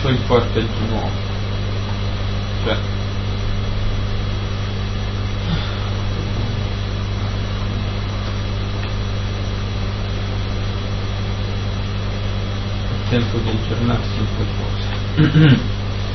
quanto importa il nuovo? Cioè, è tempo di aggiornarsi in qualcosa.